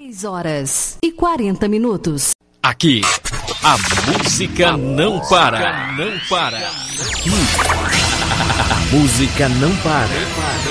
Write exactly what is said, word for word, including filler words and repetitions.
seis horas e quarenta minutos. Aqui, a música não para. Não para. Aqui, a música não para.